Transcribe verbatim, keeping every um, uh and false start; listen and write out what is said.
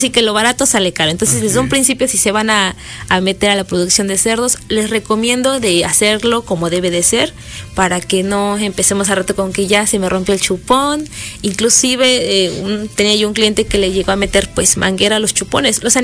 Así que lo barato sale caro. Entonces, okay, desde un principio, si se van a, a meter a la producción de cerdos, les recomiendo de hacerlo como debe de ser, para que no empecemos a rato con que ya se me rompió el chupón. Inclusive, eh, un, tenía yo un cliente que le llegó a meter pues manguera a los chupones. Los